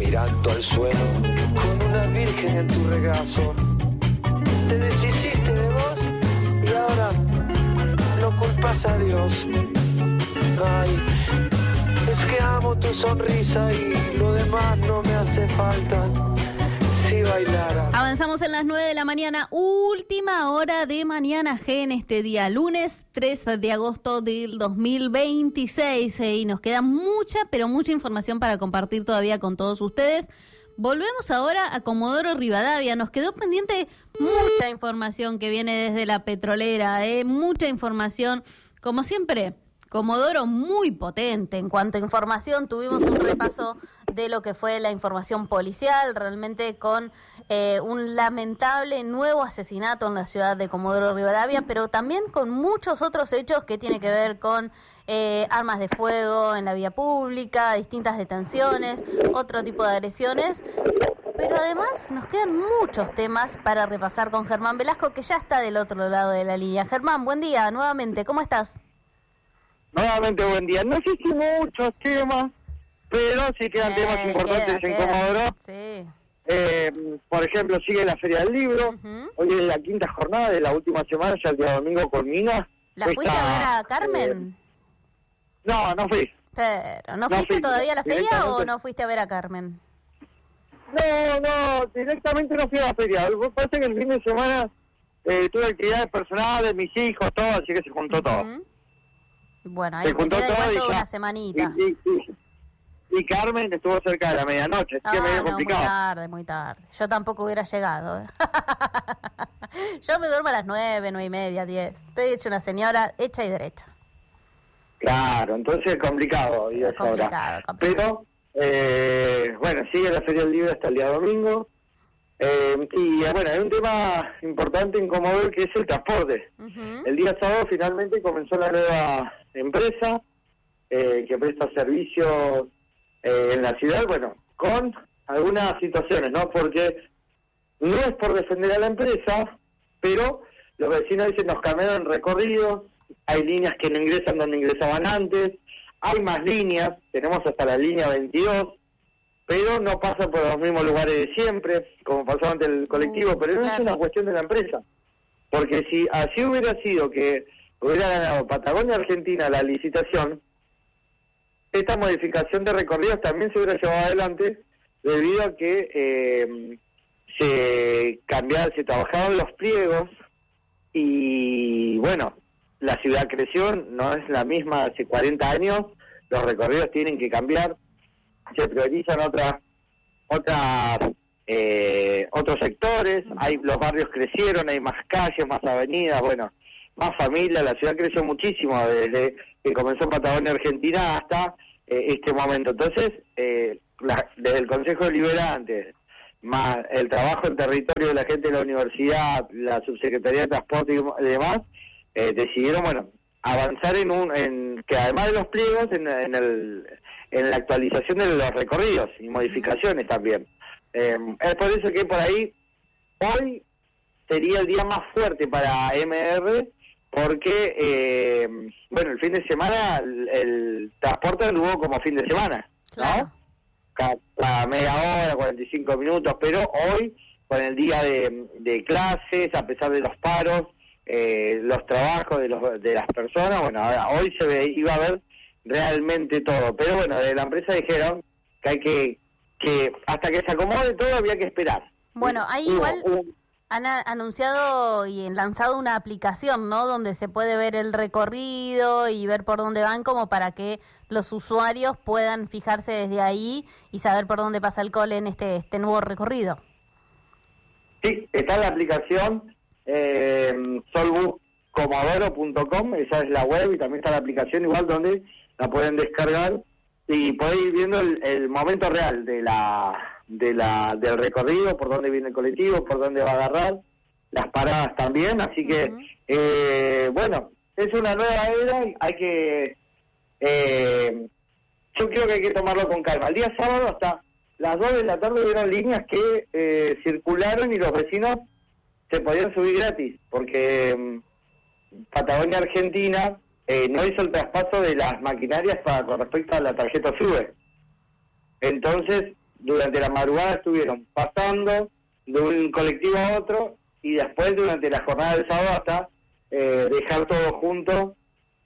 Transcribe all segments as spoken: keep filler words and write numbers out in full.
mirando al suelo, con una virgen en tu regazo. Te deshiciste de vos y ahora lo culpas a Dios. Ay, es que amo tu sonrisa y lo demás no me hace falta. Si bailara. Avanzamos en las nueve de la mañana, última hora de Mañana G en este día, lunes tres de agosto del dos mil veintiséis. Eh, y nos queda mucha, pero mucha información para compartir todavía con todos ustedes. Volvemos ahora a Comodoro Rivadavia. Nos quedó pendiente mucha información que viene desde la petrolera, eh, mucha información, como siempre. Comodoro muy potente en cuanto a información. Tuvimos un repaso de lo que fue la información policial, realmente con eh, un lamentable nuevo asesinato en la ciudad de Comodoro Rivadavia, pero también con muchos otros hechos que tienen que ver con eh, armas de fuego en la vía pública, distintas detenciones, otro tipo de agresiones. Pero además nos quedan muchos temas para repasar con Germán Velasco, que ya está del otro lado de la línea. Germán, buen día nuevamente, ¿cómo estás? Nuevamente buen día. No sé si muchos temas, pero sí quedan eh, temas importantes queda, en queda. Comodoro. Sí. Eh, por ejemplo, sigue la Feria del Libro. Uh-huh. Hoy es la quinta jornada de la última semana, ya el día domingo culmina. ¿La fuiste Esta, a ver a Carmen? Eh, no, no fui. Pero, ¿no, no fuiste fui, todavía a la feria o no fuiste a ver a Carmen? No, no, directamente no fui a la feria. Lo que pasa es que el fin de semana eh, tuve actividades personales, mis hijos, todo, así que se juntó uh-huh. todo. Bueno, ahí te queda igual toda una semanita. Y, y, y, y Carmen estuvo cerca de la medianoche, así ah, que medio no, complicado. Muy tarde, muy tarde. Yo tampoco hubiera llegado. Yo me duermo a las nueve, nueve y media, diez. Estoy hecha una señora hecha y derecha. Claro, entonces es complicado. Y es complicado, complicado. Pero, eh, bueno, sigue la Feria del Libro hasta el día domingo. Eh, y bueno, hay un tema importante en Comodoro que es el transporte. Uh-huh. El día sábado finalmente comenzó la nueva empresa eh, que presta servicios eh, en la ciudad, bueno, con algunas situaciones, ¿no? Porque no es por defender a la empresa, pero los vecinos dicen nos cambiaron recorridos, hay líneas que no ingresan donde ingresaban antes, hay más líneas, tenemos hasta la línea veintidós, pero no pasa por los mismos lugares de siempre, como pasó ante el colectivo, pero no claro. es una cuestión de la empresa. Porque si así hubiera sido que hubiera ganado Patagonia Argentina la licitación, esta modificación de recorridos también se hubiera llevado adelante debido a que eh, se cambiaban, se trabajaban los pliegos y bueno, la ciudad creció, no es la misma hace cuarenta años, los recorridos tienen que cambiar, se priorizan otras otras eh, otros sectores, hay los barrios crecieron, hay más calles, más avenidas, bueno, más familia, la ciudad creció muchísimo desde que comenzó Patagonia Argentina hasta eh, este momento. Entonces, eh, la, desde el Consejo Deliberante, más el trabajo en territorio de la gente de la universidad, la Subsecretaría de Transporte y demás, eh, decidieron, bueno, avanzar en un, en que además de los pliegos, en, en el en la actualización de los recorridos y modificaciones también. Eh, es por eso que por ahí, hoy sería el día más fuerte para M R, porque, eh, bueno, el fin de semana, el, el transporte lo hubo como fin de semana, claro. ¿no? Cada, cada media hora, cuarenta y cinco minutos, pero hoy, con el día de, de clases, a pesar de los paros, eh, los trabajos de, los, de las personas, bueno, hoy se ve, iba a haber realmente todo, pero bueno, de la empresa dijeron que hay que, que hasta que se acomode todo había que esperar. Bueno, ahí Hubo, igual hubo, han a, anunciado y lanzado una aplicación, ¿no? Donde se puede ver el recorrido y ver por dónde van, como para que los usuarios puedan fijarse desde ahí y saber por dónde pasa el cole en este, este nuevo recorrido. Sí, está la aplicación eh, solbus comodoro punto com, esa es la web, y también está la aplicación igual donde la pueden descargar y pueden ir viendo el, el momento real de la de la del recorrido, por dónde viene el colectivo, por dónde va a agarrar, las paradas también, así que uh-huh. eh, bueno, es una nueva era, hay que eh, yo creo que hay que tomarlo con calma. El día sábado hasta las dos de la tarde hubieron líneas que eh, circularon y los vecinos se podían subir gratis, porque eh, Patagonia Argentina eh, no hizo el traspaso de las maquinarias para con respecto a la tarjeta SUBE. Entonces, durante la madrugada estuvieron pasando de un colectivo a otro y después durante la jornada del sábado hasta eh, dejar todo junto,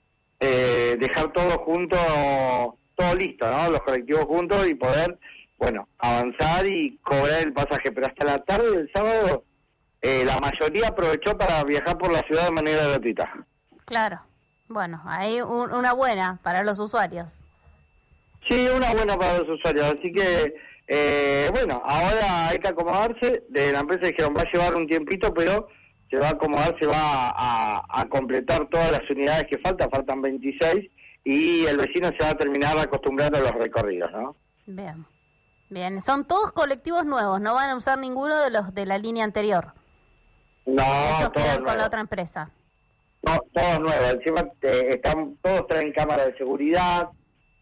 eh, dejar todo junto, todo listo, ¿no? Los colectivos juntos y poder, bueno, avanzar y cobrar el pasaje. Pero hasta la tarde del sábado eh, la mayoría aprovechó para viajar por la ciudad de manera gratuita. Claro. Bueno, hay un, una buena para los usuarios. Sí, una buena para los usuarios. Así que, eh, bueno, ahora hay que acomodarse. De la empresa dijeron, va a llevar un tiempito, pero se va a acomodar, se va a, a completar todas las unidades que faltan, faltan veintiséis, y el vecino se va a terminar acostumbrando a los recorridos, ¿no? Bien, bien. Son todos colectivos nuevos, no van a usar ninguno de los de la línea anterior. No, Estos todos quedan con nuevos. la otra empresa. No, todos nuevos. Encima eh, están, todos traen cámara de seguridad,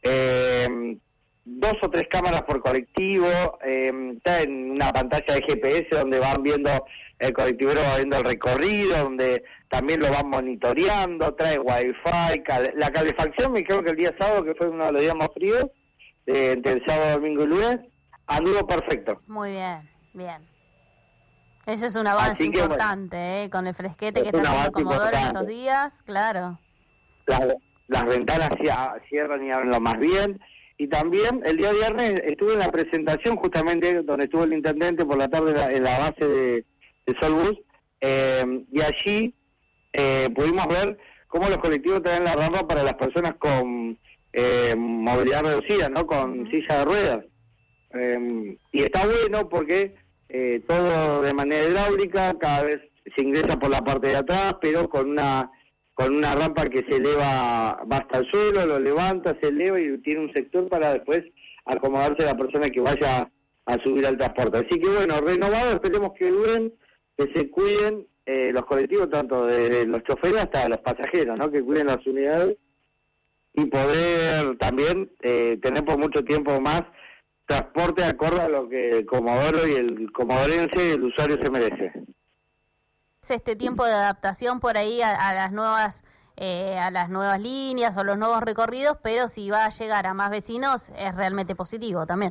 eh, dos o tres cámaras por colectivo, eh, está en una pantalla de G P S donde van viendo, el colectivero va viendo el recorrido, donde también lo van monitoreando, trae wifi, cal- la calefacción, me creo que el día sábado, que fue uno de los días más fríos, eh, entre el sábado, domingo y lunes, anduvo perfecto. Muy bien, bien. Ese es un avance Así que, importante, bueno, ¿eh? Con el fresquete que es está un haciendo avance Comodoro importante. estos días, claro. Las, las ventanas cia- cierran y abren lo más bien. Y también el día viernes estuve en la presentación justamente donde estuvo el intendente por la tarde en la, en la base de, de Solbus, eh, y allí eh, pudimos ver cómo los colectivos traen la rampa para las personas con eh, movilidad reducida, ¿no? Con uh-huh. silla de ruedas. Eh, y está bueno porque eh, todo de manera hidráulica, cada vez se ingresa por la parte de atrás, pero con una con una rampa que se eleva, va hasta el suelo, lo levanta, se eleva y tiene un sector para después acomodarse a la persona que vaya a subir al transporte. Así que bueno, renovado, esperemos que duren, que se cuiden eh, los colectivos, tanto de los choferes hasta los pasajeros, ¿no? Que cuiden las unidades y poder también eh, tener por mucho tiempo más transporte acorde a lo que el comodoro y el comodorense, el usuario, se merece. Este tiempo de adaptación por ahí a, a las nuevas eh, a las nuevas líneas o los nuevos recorridos, pero si va a llegar a más vecinos es realmente positivo también.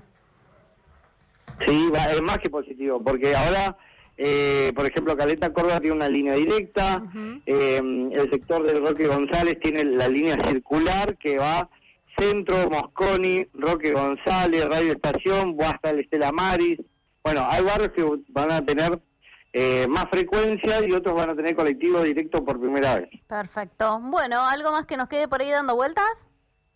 Sí, va, es más que positivo, porque ahora, eh, por ejemplo, Caleta Córdoba tiene una línea directa, uh-huh. eh, el sector del Roque González tiene la línea circular que va Centro, Mosconi, Roque González, Radio Estación, hasta el Estela Maris. Bueno, hay barrios que van a tener Eh, más frecuencia y otros van a tener colectivo directo por primera vez. Perfecto. Bueno, ¿algo más que nos quede por ahí dando vueltas?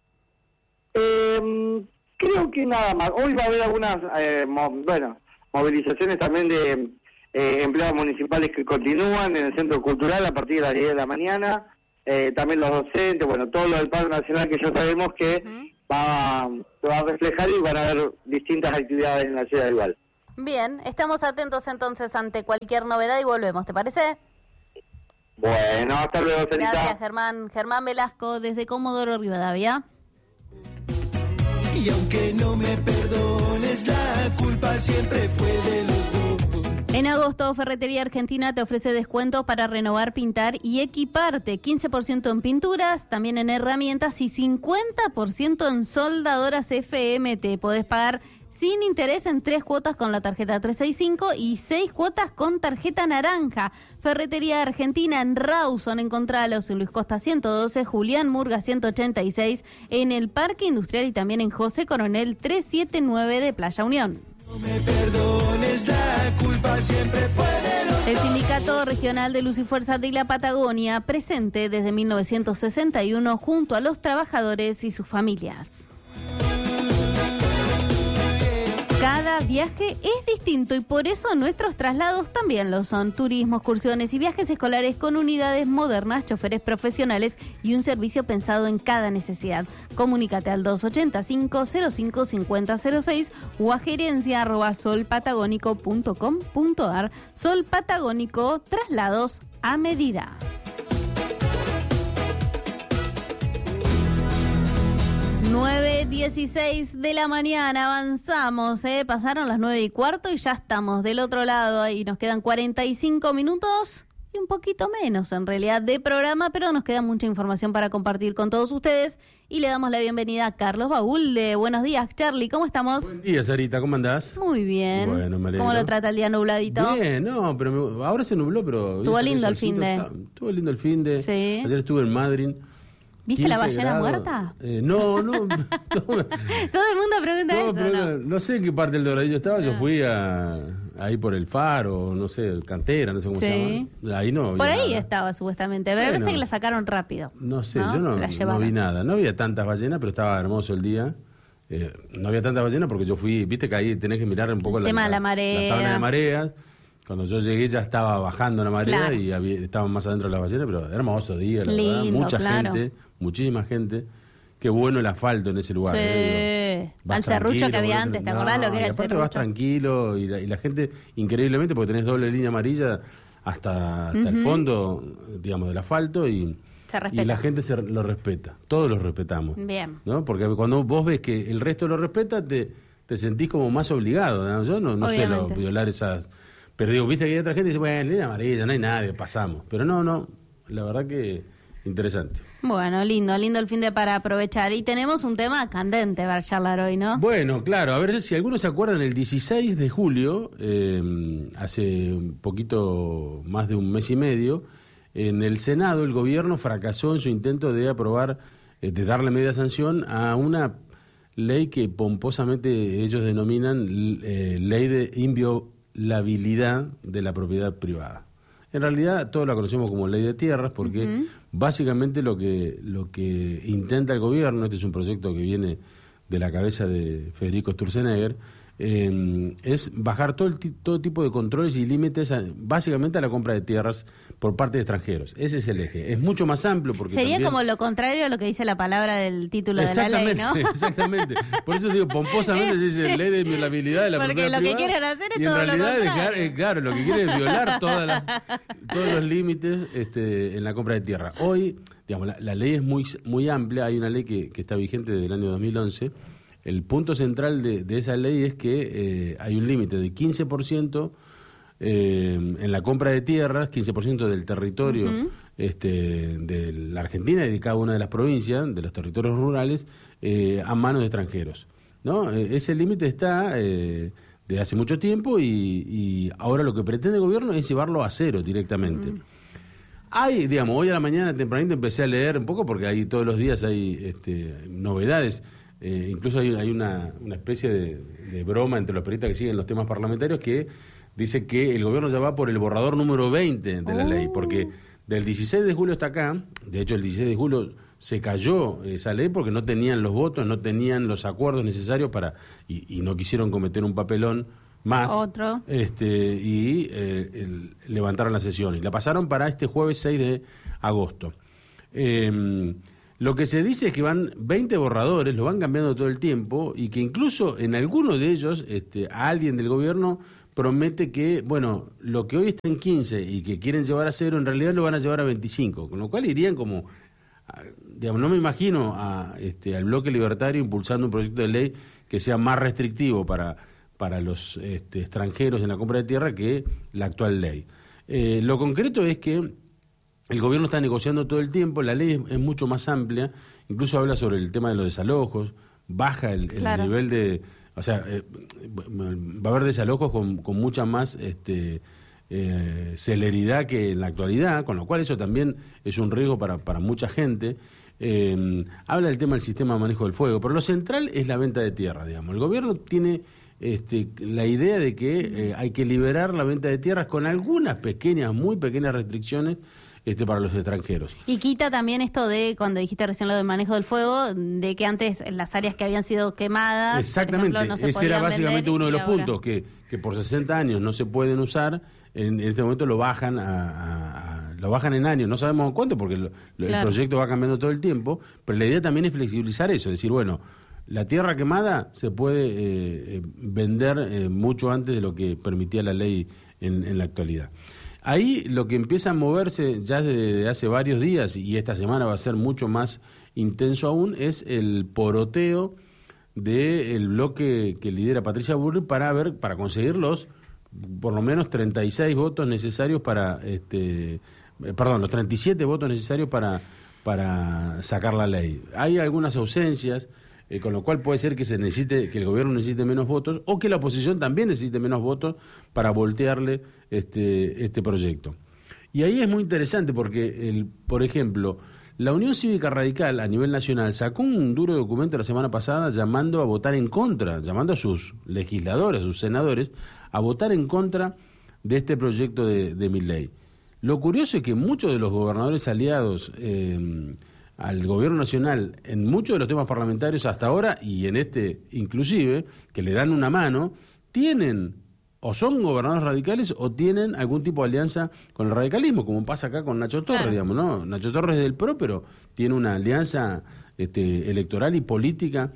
Eh, creo que nada más. Hoy va a haber algunas, eh, mo- bueno, movilizaciones también de eh, empleados municipales que continúan en el Centro Cultural a partir de las diez de la mañana. Eh, también los docentes, bueno, todo lo del paro nacional que ya sabemos que uh-huh. va, se va a reflejar y van a haber distintas actividades en la ciudad igual. Bien, estamos atentos entonces ante cualquier novedad y volvemos, ¿te parece? Bueno, hasta luego, Sarita. Gracias, Germán. Germán Velasco, desde Comodoro Rivadavia. Y aunque no me perdones, la culpa siempre fue de los dos. En agosto, Ferretería Argentina te ofrece descuentos para renovar, pintar y equiparte. quince por ciento en pinturas, también en herramientas y cincuenta por ciento en soldadoras F M T. Podés pagar sin interés en tres cuotas con la tarjeta trescientos sesenta y cinco y seis cuotas con tarjeta naranja. Ferretería Argentina en Rawson, encontralos en Luis Costa ciento doce, Julián Murga ciento ochenta y seis, en el Parque Industrial y también en José Coronel trescientos setenta y nueve de Playa Unión. No me perdones, la culpa siempre fue de los El Sindicato Regional de Luz y Fuerza de la Patagonia, presente desde mil novecientos sesenta y uno junto a los trabajadores y sus familias. Cada viaje es distinto y por eso nuestros traslados también lo son. Turismo, excursiones y viajes escolares con unidades modernas, choferes profesionales y un servicio pensado en cada necesidad. Comunícate al dos ochenta y cinco, cero cinco cincuenta cero seis o a gerencia arroba solpatagónico punto com punto ar. Sol Patagónico, traslados a medida. nueve dieciséis de la mañana, avanzamos, ¿eh? Pasaron las nueve y cuarto y ya estamos del otro lado y nos quedan cuarenta y cinco minutos y un poquito menos en realidad de programa, pero nos queda mucha información para compartir con todos ustedes y le damos la bienvenida a Carlos Baúlde. Buenos días, Charlie, ¿cómo estamos? Buen día, Sarita, ¿cómo andás? Muy bien. Bueno, me alegro. ¿Cómo lo trata el día nubladito? Bien, no, pero me, ahora se nubló, pero... Estuvo lindo el fin de... Estuvo lindo el fin de... Sí. Ayer estuve en Madrid. ¿Viste la ballena grados. muerta? Eh, no, no. todo, todo el mundo pregunta todo eso, pregunta, ¿no? No sé en qué parte del Doradillo estaba, Ah. yo fui a, ahí por el Faro, no sé, Cantera, no sé cómo sí. se llama. Ahí no Por ahí nada. estaba supuestamente, pero bueno, parece que la sacaron rápido. No sé, ¿no? yo no, no vi nada. No había tantas ballenas, pero estaba hermoso el día. Eh, no había tantas ballenas porque yo fui, viste que ahí tenés que mirar un poco el la, tema la, de la marea. la tabla de mareas. Cuando yo llegué ya estaba bajando la marea Claro. y había, estaban más adentro de las ballenas, pero hermoso día, la Lindo, verdad. Mucha claro. gente, muchísima gente. Qué bueno el asfalto en ese lugar. Sí. Eh, digo, Al serrucho que había vas- antes, ¿te no, acordás lo que era y el aparte vas serrucho? tranquilo y la, y la gente, increíblemente, porque tenés doble línea amarilla hasta, hasta el Ujú. fondo, digamos, del asfalto y, Se respeta. y la gente se lo respeta. Todos lo respetamos. Bien. ¿No? Porque cuando vos ves que el resto lo respeta, te, te sentís como más obligado, ¿no? Yo no, no sé lo, Obviamente. violar esas... Pero digo, viste que hay otra gente que dice, bueno, línea amarilla, no hay nadie, pasamos. Pero no, no, la verdad que interesante. Bueno, lindo, lindo el fin de para aprovechar. Y tenemos un tema candente para charlar hoy, ¿no? Bueno, claro, a ver si algunos se acuerdan, el dieciséis de julio, eh, hace un poquito más de un mes y medio, en el Senado el gobierno fracasó en su intento de aprobar, eh, de darle media sanción a una ley que pomposamente ellos denominan eh, ley de inviolabilidad de la propiedad privada. En realidad todos la conocemos como ley de tierras porque uh-huh. básicamente lo que, lo que intenta el gobierno, este es un proyecto que viene de la cabeza de Federico Sturzenegger, eh, es bajar todo, el t- todo tipo de controles y límites a, básicamente a la compra de tierras por parte de extranjeros. Ese es el eje. Es mucho más amplio porque sería también... como lo contrario a lo que dice la palabra del título de la ley, ¿no? Exactamente. Por eso digo, pomposamente se dice ley de inviolabilidad de la porque propiedad lo privada. que quieren hacer es y todo en lo realidad contrario. dejar, eh, claro, lo que quieren es violar todas las, todos los límites este, en la compra de tierra. Hoy, digamos, la, la ley es muy muy amplia. Hay una ley que, que está vigente desde el año dos mil once. El punto central de, de esa ley es que eh, hay un límite de quince por ciento eh, en la compra de tierras, quince por ciento del territorio uh-huh. este, de la Argentina y de cada una de las provincias, de los territorios rurales, eh, a manos de extranjeros, ¿no? Eh, ese límite está eh, de hace mucho tiempo y, y ahora lo que pretende el gobierno es llevarlo a cero directamente. Uh-huh. Hay, digamos, hoy a la mañana tempranito empecé a leer un poco porque ahí todos los días hay este, novedades. Eh, incluso hay, hay una, una especie de, de broma entre los periodistas que siguen los temas parlamentarios que dice que el gobierno ya va por el borrador número veinte de la oh. ley, porque del dieciséis de julio hasta acá, de hecho el dieciséis de julio se cayó esa ley porque no tenían los votos, no tenían los acuerdos necesarios para y, y no quisieron cometer un papelón más Otro. este y eh, el, levantaron la sesión y la pasaron para este jueves seis de agosto. Eh, Lo que se dice es que van veinte borradores, lo van cambiando todo el tiempo y que incluso en alguno de ellos este, alguien del gobierno promete que, bueno, lo que hoy está en quince y que quieren llevar a cero, en realidad lo van a llevar a veinticinco, con lo cual irían como, digamos, no me imagino a, este, al bloque libertario impulsando un proyecto de ley que sea más restrictivo para, para los este, extranjeros en la compra de tierra que la actual ley. Eh, lo concreto es que el gobierno está negociando todo el tiempo, la ley es, es mucho más amplia, incluso habla sobre el tema de los desalojos, baja el, el claro. nivel de... O sea, eh, va a haber desalojos con, con mucha más este, eh, celeridad que en la actualidad, con lo cual eso también es un riesgo para, para mucha gente. Eh, habla del tema del sistema de manejo del fuego, pero lo central es la venta de tierra, digamos. El gobierno tiene este, la idea de que eh, hay que liberar la venta de tierras con algunas pequeñas, muy pequeñas restricciones, Este, para los extranjeros. Y quita también esto de, cuando dijiste recién lo del manejo del fuego, de que antes en las áreas que habían sido quemadas, exactamente, por ejemplo, no se ese era básicamente uno de los ahora... puntos, que, que por sesenta años no se pueden usar, en, en este momento lo bajan a, a, a, lo bajan en años, no sabemos cuánto, porque lo, lo, claro. el proyecto va cambiando todo el tiempo, pero la idea también es flexibilizar eso, es decir, bueno, la tierra quemada se puede eh, vender eh, mucho antes de lo que permitía la ley en, en la actualidad. Ahí lo que empieza a moverse ya desde hace varios días, y esta semana va a ser mucho más intenso aún, es el poroteo del bloque que lidera Patricia Bullrich para ver, para conseguir los por lo menos treinta y seis votos necesarios para, este, eh, perdón, los treinta y siete votos necesarios para, para sacar la ley. Hay algunas ausencias, eh, con lo cual puede ser que se necesite, que el gobierno necesite menos votos, o que la oposición también necesite menos votos para voltearle este, este proyecto. Y ahí es muy interesante porque, el, por ejemplo, la Unión Cívica Radical a nivel nacional sacó un duro documento la semana pasada llamando a votar en contra, llamando a sus legisladores, a sus senadores, a votar en contra de este proyecto de, de Milei. Lo curioso es que muchos de los gobernadores aliados eh, al gobierno nacional en muchos de los temas parlamentarios hasta ahora, y en este inclusive, que le dan una mano, tienen o son gobernadores radicales o tienen algún tipo de alianza con el radicalismo, como pasa acá con Nacho Torres, claro. digamos, ¿no? Nacho Torres es del P R O, pero tiene una alianza este, electoral y política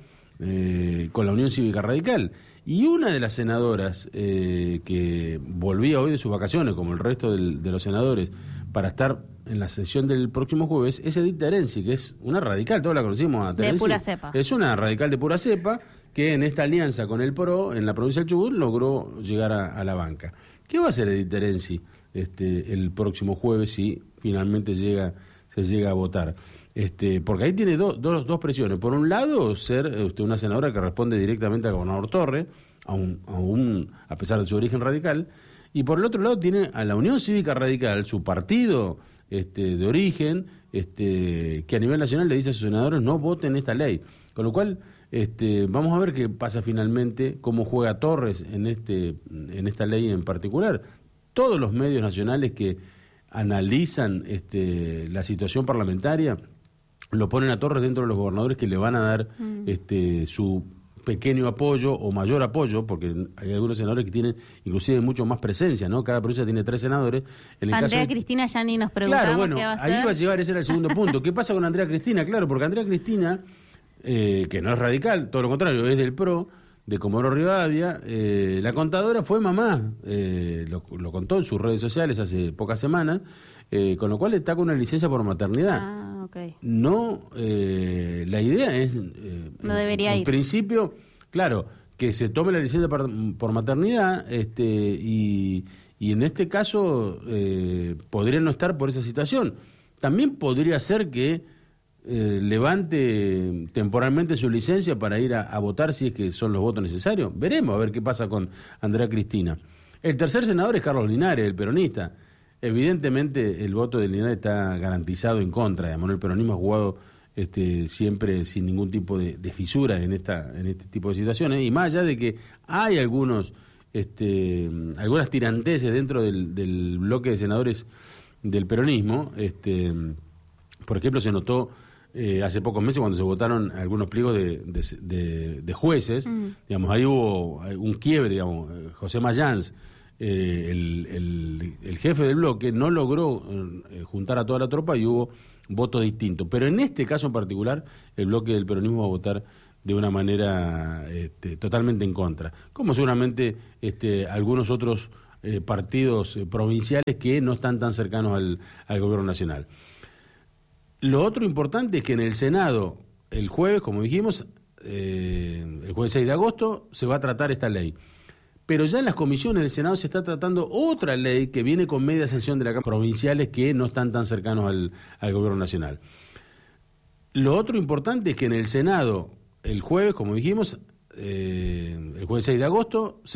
eh, con la Unión Cívica Radical. Y una de las senadoras eh, que volvía hoy de sus vacaciones, como el resto del, de los senadores, para estar en la sesión del próximo jueves, es Edith Terenzi, que es una radical, todos la conocimos a Terenzi. De pura cepa. Es una radical de pura cepa, que en esta alianza con el P R O, en la provincia del Chubut, logró llegar a, a la banca. ¿Qué va a hacer Edith Terenzi este, el próximo jueves si finalmente llega, se llega a votar? Este, porque ahí tiene do, do, dos presiones. Por un lado, ser este, una senadora que responde directamente al gobernador Torres, a, un, a, un, a pesar de su origen radical, y por el otro lado tiene a la Unión Cívica Radical, su partido este, de origen, este, que a nivel nacional le dice a sus senadores no voten esta ley. Con lo cual, este, vamos a ver qué pasa finalmente, cómo juega Torres en, este, en esta ley en particular. Todos los medios nacionales que analizan este, la situación parlamentaria lo ponen a Torres dentro de los gobernadores que le van a dar mm. este, su pequeño apoyo o mayor apoyo, porque hay algunos senadores que tienen inclusive mucho más presencia, ¿no? Cada provincia tiene tres senadores. En el Andrea caso de... Cristina ya ni nos preguntamos claro, bueno, qué va a ahí hacer. va a llevar, ese era el segundo punto. ¿Qué pasa con Andrea Cristina? Claro, porque Andrea Cristina, eh, que no es radical, todo lo contrario, es del P R O, de Comodoro Rivadavia, eh, la contadora fue mamá, eh, lo, lo contó en sus redes sociales hace pocas semanas, eh, con lo cual está con una licencia por maternidad. Ah, okay. No, eh, la idea es, eh, no debería en, ir. En principio, claro, que se tome la licencia por, por maternidad este, y, y en este caso eh, podría no estar por esa situación. También podría ser que Eh, levante temporalmente su licencia para ir a, a votar si es que son los votos necesarios. Veremos a ver qué pasa con Andrea Cristina. El tercer senador es Carlos Linares, el peronista. Evidentemente el voto de Linares está garantizado en contra. Digamos, el peronismo ha jugado este, siempre sin ningún tipo de, de fisura en esta en este tipo de situaciones, y más allá de que hay algunos este, algunas tiranteses dentro del, del bloque de senadores del peronismo, este, por ejemplo se notó Eh, hace pocos meses cuando se votaron algunos pliegos de, de, de, de jueces, mm. digamos, ahí hubo un quiebre, digamos, José Mayans, eh, el, el, el jefe del bloque, no logró eh, juntar a toda la tropa y hubo votos distintos. Pero en este caso en particular, el bloque del peronismo va a votar de una manera este, totalmente en contra, como seguramente este, algunos otros eh, partidos eh, provinciales que no están tan cercanos al, al gobierno nacional. Lo otro importante es que en el Senado, el jueves, como dijimos, eh, el jueves seis de agosto, se va a tratar esta ley. Pero ya en las comisiones del Senado se está tratando otra ley que viene con media sanción de la Cámara, provinciales que no están tan cercanos al, al gobierno nacional. Lo otro importante es que en el Senado, el jueves, como dijimos, eh, el jueves seis de agosto, se